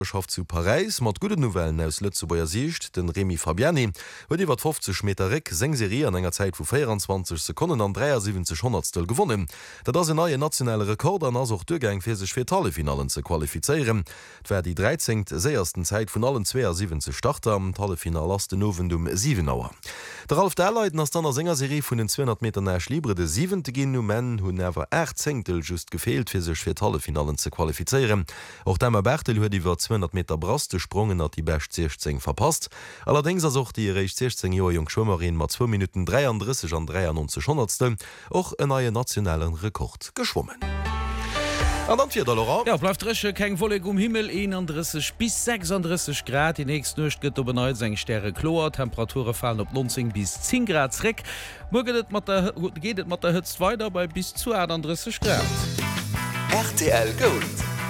Weltmeisterschaft zu Paris mat gute Novellen aus Lützeburger Sicht den Remy Fabiani huet iwwer 50 Meter Reck seng Serie an enger Zeit vu 24 Sekunden an 73 Hundertstel gewonnen. Dat ass e neue nationale Rekord an ass och Dugang fir sech fir Hallefinalen ze qualifizieren. Dwer die 13. seiersten Zeit vun allen 72 Starter am Hallefinal as den Nowen um 7 Auer. Der Ralf Derleiten ass dann der Sängerserie vun den 200 Meter Näsch Libre de 7. gin no men hunn newer 8 Zehntel just gefehlt fir sech fir Hallefinalen ze qualifizieren. Auch Dämmer Bertel huet iwwer 200 Meter Braste sprongen hat die Best 16 verpasst. Allerdings as auch die recht 16 Joer Jung Schwimmerin mat 2 Minuten 33 an 93 Hundertstel och en neue nationalen Rekord geschwommen. Ja, bleibt rische kein Wolleg Himmel 31 bis 36 Grad die nächste Nacht geht über 9 Sterne Chlor Temperaturen fallen auf 19 bis 10 Grad zurück. Morgen geht es mit der Hitze weiter bei bis zu 31 Grad. RTL Gold